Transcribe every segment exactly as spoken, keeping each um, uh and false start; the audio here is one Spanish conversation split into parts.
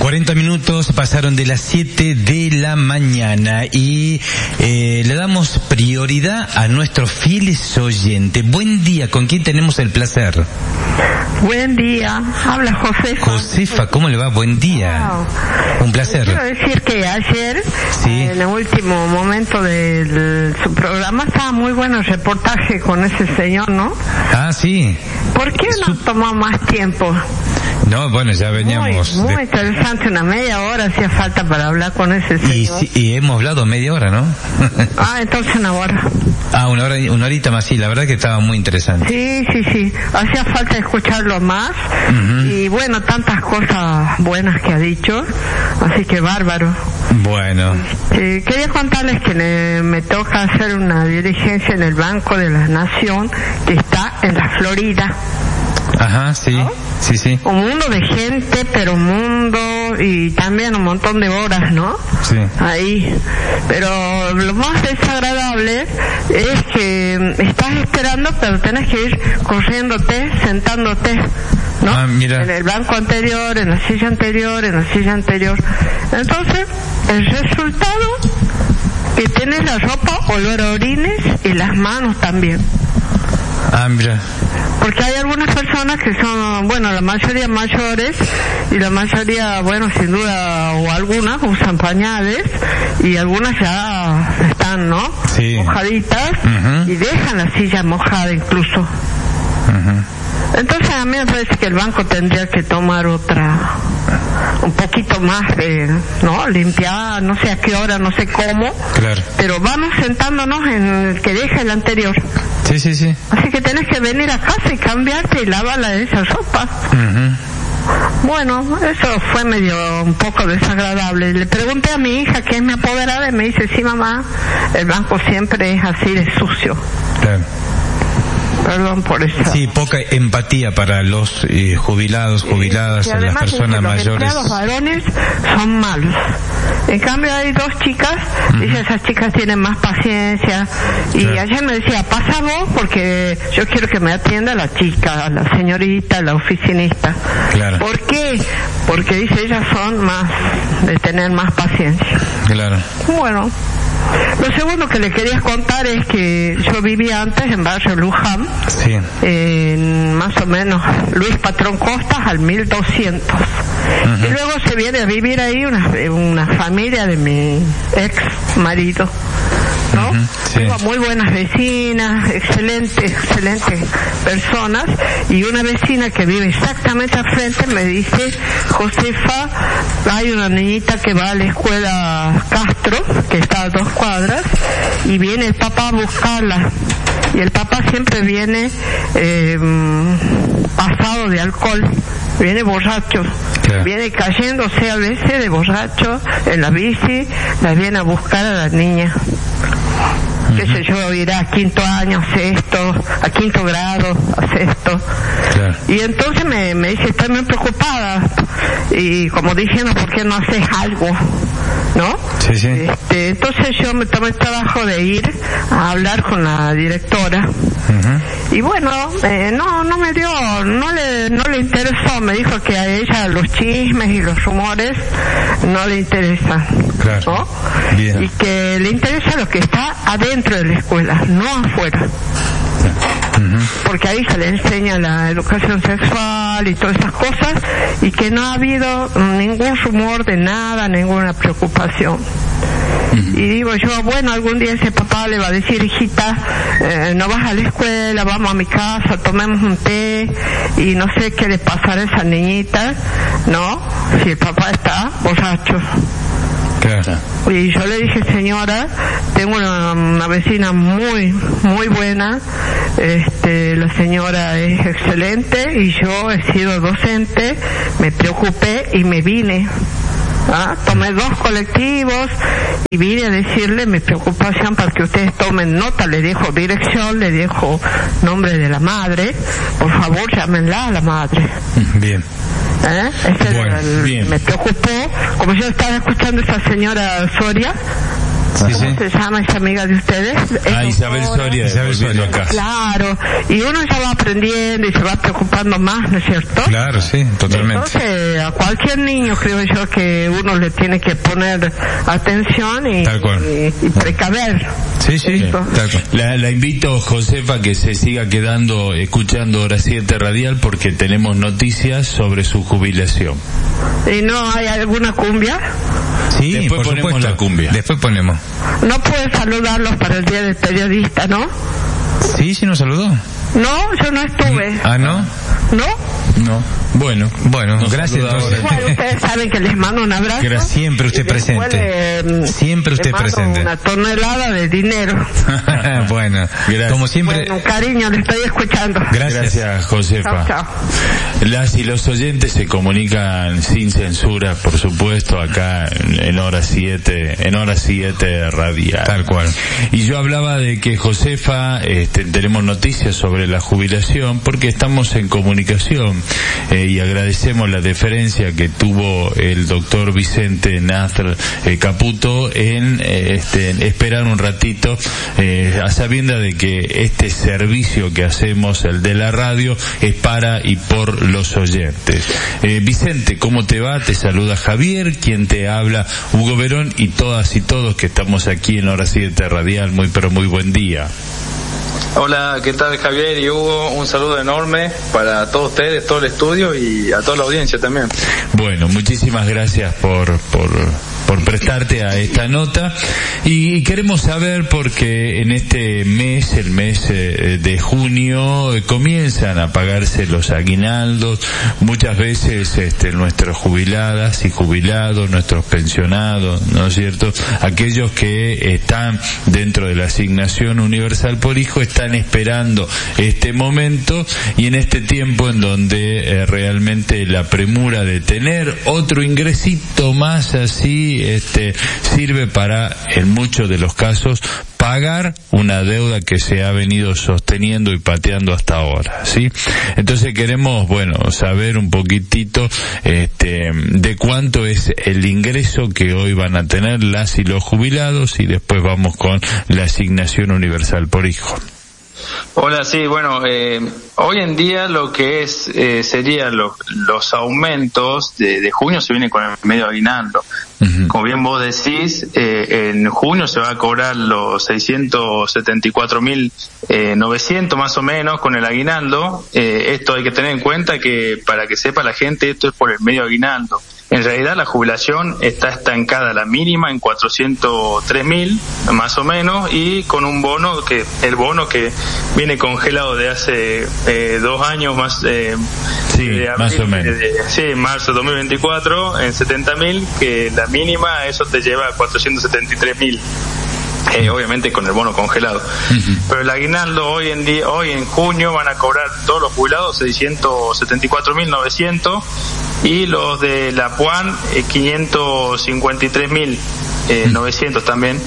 cuarenta minutos pasaron de las siete de la mañana y eh, le damos prioridad a nuestros fieles oyentes. Buen día, ¿con quién tenemos el placer? Buen día, habla Josefa. Josefa, ¿cómo le va? Buen día. Wow. Un placer. Quiero decir que ayer, sí. eh, en el último momento de, de su programa, estaba muy bueno el reportaje con ese señor, ¿no? Ah, sí. ¿Por qué no su... tomó más tiempo? No, bueno, ya veníamos... Muy, muy de... interesante, una media hora hacía falta para hablar con ese señor. Y, sí, y hemos hablado media hora, ¿no? Ah, entonces una hora. Ah, una hora, una horita más, sí, la verdad que estaba muy interesante. Sí, sí, sí, hacía falta escucharlo más, uh-huh. Y bueno, tantas cosas buenas que ha dicho, así que bárbaro. Bueno. Eh, quería contarles que le, me toca hacer una diligencia en el Banco de la Nación, que está en la Florida. Ajá, sí, ¿no? Sí, sí. Un mundo de gente, pero un mundo y también un montón de horas, ¿no? Sí. Ahí. Pero lo más desagradable es que estás esperando, pero tenés que ir corriéndote, sentándote, ¿no? Ah, mira. En el banco anterior, en la silla anterior, en la silla anterior. Entonces, el resultado, que tienes la ropa olor a orines y las manos también. Ah, mira. Porque hay algunas personas que son, bueno, la mayoría mayores y la mayoría, bueno, sin duda, o algunas usan pañales y algunas ya están, ¿no? Sí. Mojaditas, uh-huh. Y dejan la silla mojada incluso. Uh-huh. Entonces a mí me parece que el banco tendría que tomar otra, un poquito más de, ¿no? Limpiar, no sé a qué hora, no sé cómo. Claro. Pero vamos sentándonos en el que deja el anterior. Sí, sí, sí. Así que tenés que venir a casa y cambiarte y lavarla de esa ropa. Uh-huh. Bueno, eso fue medio un poco desagradable. Le pregunté a mi hija, que es mi apoderada, y me dice, sí, mamá, el banco siempre es así de sucio. Claro. Perdón por eso. Sí, poca empatía para los eh, jubilados, jubiladas, sí, las personas los mayores. Los varones son malos. En cambio hay dos chicas, uh-huh. Dice, esas chicas tienen más paciencia. Y claro. Ayer me decía, pasa vos porque yo quiero que me atienda la chica, la señorita, la oficinista. Claro. ¿Por qué? Porque dice, ellas son más, de tener más paciencia. Claro. Bueno. Lo segundo que le quería contar es que yo vivía antes en barrio Luján, sí. En más o menos Luis Patrón Costas al mil doscientos. Uh-huh. Y luego se viene a vivir ahí una, una familia de mi ex marido, ¿no? Uh-huh, sí. Tengo muy buenas vecinas, excelentes, excelentes personas, y una vecina que vive exactamente al frente me dice, Josefa, hay una niñita que va a la escuela Castro, que está a dos cuadras, y viene el papá a buscarla, y el papá siempre viene eh, pasado de alcohol, viene borracho, claro. Viene cayéndose a veces de borracho en la bici, la viene a buscar a la niña. Uh-huh. Qué sé yo, irá a quinto año, sexto, a quinto grado, a sexto. Claro. Y entonces me, me dice, estoy muy preocupada, y como diciendo, ¿por qué no haces algo? ¿No? Sí, sí. Este, entonces yo me tomé el trabajo de ir a hablar con la directora. Uh-huh. Y bueno, eh, no, no me dio, no le, no le interesó, me dijo que a ella los chismes y los rumores no le interesan. Claro. ¿No? Bien. Y que le interesa lo que está adentro de la escuela, no afuera. Uh-huh. Porque ahí se le enseña la educación sexual y todas esas cosas, y que no ha habido ningún rumor de nada, ninguna preocupación. Uh-huh. Y digo yo, bueno, algún día ese papá le va a decir, hijita, eh, no vas a la escuela, vamos a mi casa, tomemos un té, y no sé qué le pasará a esa niñita, ¿no? Si el papá está borracho. Claro. Y yo le dije, señora, tengo una, una vecina muy, muy buena, este, la señora es excelente, y yo he sido docente, me preocupé y me vine. ¿Ah? Tomé dos colectivos y vine a decirle mi preocupación para que ustedes tomen nota. Le dejo dirección, le dejo nombre de la madre, por favor llámenla a la madre. Bien. ¿Eh? Ese bueno, el, bien. Me preocupó, como yo estaba escuchando a esa señora Soria, ¿Cómo sí, sí. se llama esa amiga de ustedes? Ah, Isabel Soria, Isabel Soria acá. Claro, y uno ya va aprendiendo y se va preocupando más, ¿no es cierto? Claro, sí, totalmente. Entonces, a cualquier niño creo yo que uno le tiene que poner atención y, tal cual. y, y precaver. Sí, sí, tal cual. La, la invito, Josefa, que se siga quedando escuchando Hora siete Radial porque tenemos noticias sobre su jubilación. ¿Y no hay alguna cumbia? Sí, después por ponemos supuesto. La cumbia. Después ponemos. No puedes saludarlos para el Día del Periodista, ¿no? Sí, sí nos saludó. No, yo no estuve. ¿Ah, no? ¿No? No. Bueno, bueno, gracias. Entonces. Bueno, ustedes saben que les mando un abrazo. Gracias. Siempre usted presente. Le, Siempre usted le mando presente. Una tonelada de dinero. Bueno, gracias. Como siempre. Bueno, cariño, le estoy escuchando. Gracias, gracias Josefa. Chao, chao. Las y los oyentes se comunican sin censura, por supuesto, acá en, en Hora siete, en Hora siete Radial. Tal cual. Y yo hablaba de que Josefa, este, tenemos noticias sobre la jubilación porque estamos en comunicación. Eh, y agradecemos la deferencia que tuvo el doctor Vicente Nasr eh, Caputo en, eh, este, en esperar un ratito eh, a sabienda de que este servicio que hacemos, el de la radio, es para y por los oyentes. Eh, Vicente, ¿cómo te va? Te saluda Javier, quien te habla, Hugo Verón, y todas y todos que estamos aquí en Hora siete Radial. Muy pero muy buen día. Hola, ¿qué tal Javier y Hugo? Un saludo enorme para todos ustedes, todo el estudio y a toda la audiencia también. Bueno, muchísimas gracias por por por prestarte a esta nota y queremos saber porque en este mes, el mes eh, de junio, eh, comienzan a pagarse los aguinaldos, muchas veces este, nuestros jubiladas y jubilados, nuestros pensionados, ¿no es cierto? Aquellos que están dentro de la asignación universal por hijo están esperando este momento y en este tiempo en donde eh, realmente la premura de tener otro ingresito más así este sirve para, en muchos de los casos, pagar una deuda que se ha venido sosteniendo y pateando hasta ahora, ¿sí? Entonces queremos, bueno, saber un poquitito este de cuánto es el ingreso que hoy van a tener las y los jubilados y después vamos con la asignación universal por hijo. Hola, sí, bueno, eh, hoy en día lo que es eh, sería lo, los aumentos de, de junio se viene con el medio aguinaldo. Uh-huh. Como bien vos decís, eh, en junio se va a cobrar los seiscientos setenta y cuatro mil novecientos más o menos con el aguinaldo. Eh, esto hay que tener en cuenta que para que sepa la gente esto es por el medio aguinaldo. En realidad la jubilación está estancada, la mínima en cuatrocientos tres mil más o menos y con un bono que el bono que viene congelado de hace eh, dos años más eh, sí, de abril, más o menos. De, sí, marzo de dos mil veinticuatro en setenta mil, que la mínima eso te lleva a cuatrocientos setenta y tres mil. Eh, obviamente con el bono congelado. Uh-huh. Pero el aguinaldo hoy en día, hoy en junio van a cobrar todos los jubilados seiscientos setenta y cuatro mil novecientos y los de la PUAN eh, quinientos cincuenta y tres mil novecientos también.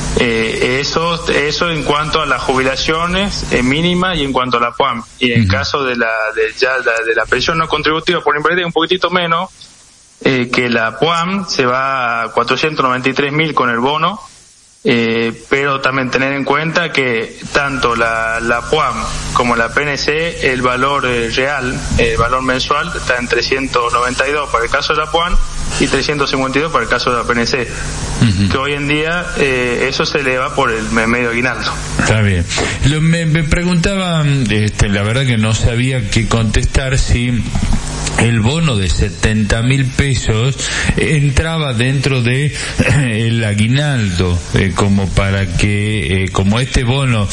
Eh, eso, eso en cuanto a las jubilaciones eh, mínimas y en cuanto a la PUAM. Y en uh-huh. caso de la de ya la, de la pensión no contributiva por invalidez un poquitito menos, eh, que la PUAM se va a cuatrocientos noventa y tres mil con el bono. Eh, pero también tener en cuenta que tanto la, la PUAM como la P N C, el valor eh, real, el valor mensual está en trescientos noventa y dos para el caso de la PUAM y trescientos cincuenta y dos para el caso de la P N C. Uh-huh. Que hoy en día eh, eso se eleva por el medio aguinaldo. Está bien. Lo, me, me preguntaba, este, la verdad que no sabía qué contestar, si el bono de setenta mil pesos entraba dentro de eh, el aguinaldo, eh, como para que, eh, como este bono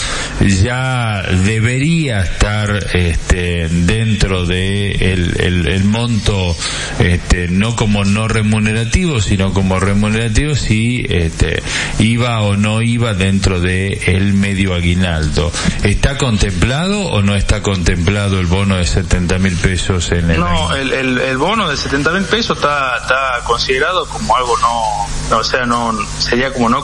ya debería estar este, dentro de el, el, el monto, este, no como no remunerativo, sino como remunerativo, si este, iba o no iba dentro de el medio aguinaldo. ¿Está contemplado o no está contemplado el bono de setenta mil pesos en el no, aguinaldo? El, el, el bono de setenta mil pesos está, está considerado como algo no, o sea, no, sería como no